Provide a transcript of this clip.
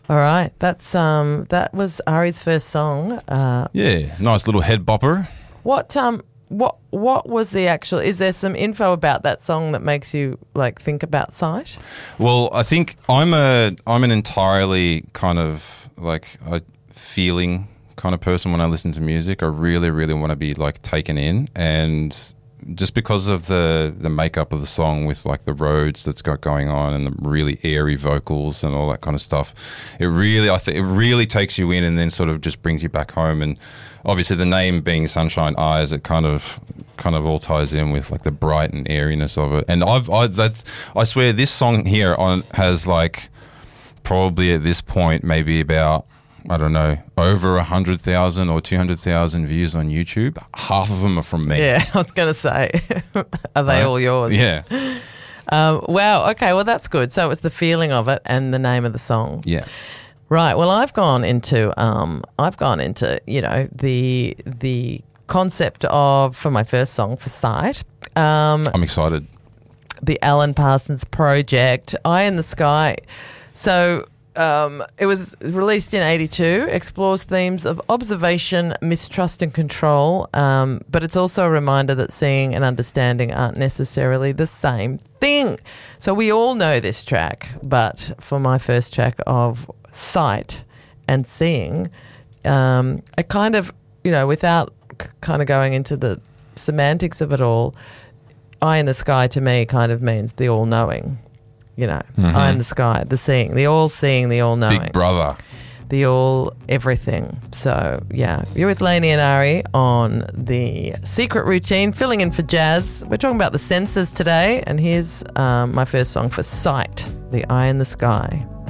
All right, that was Ari's first song. Yeah, nice little head bopper. What was the actual? Is there some info about that song that makes you like think about sight? Well, I think I'm an entirely kind of like a feeling kind of person when I listen to music. I really, really want to be like taken in, and just because of the makeup of the song with like the Rhodes that's got going on and the really airy vocals and all that kind of stuff, I think it really takes you in and then sort of just brings you back home. And obviously the name being Sunshine Eyes, it kind of all ties in with like the bright and airiness of it. And I swear this song here has like probably at this point maybe about, I don't know, over 100,000 or 200,000 views on YouTube. Half of them are from me. Yeah, I was going to say, are they all yours? Yeah. Wow. Okay. Well, that's good. So it's the feeling of it and the name of the song. Yeah. Right. Well, I've gone into the concept of, for my first song, for Sight. I'm excited. The Alan Parsons Project, Eye in the Sky. So it was released in 1982, explores themes of observation, mistrust and control, but it's also a reminder that seeing and understanding aren't necessarily the same thing. So we all know this track, but for my first track of sight and seeing, I kind of, without kind of going into the semantics of it all, Eye in the Sky to me kind of means the all-knowing. Eye in the sky, the seeing, the all-seeing, the all-knowing. Big brother. The all-everything. So, yeah, you're with Lainey and Ari on The Secret Routine, filling in for Jazz. We're talking about the senses today, and here's my first song for Sight, The Eye in the Sky.